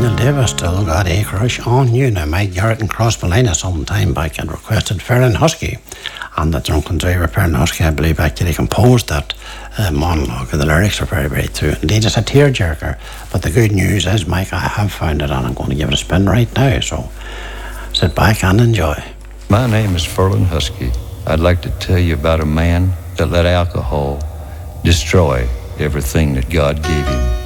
Daniel Davis still got a crush on you. Now, Mike Garrett and Crossbelina some time back had requested Fearon Husky, and the drunken driver Fearon Husky, I believe, actually composed that monologue. The lyrics are very, very true. Indeed, it's a tearjerker. But the good news is, Mike, I have found it, and I'm going to give it a spin right now. So sit back and enjoy. My name is Fearon Husky. I'd like to tell you about a man that let alcohol destroy everything that God gave him.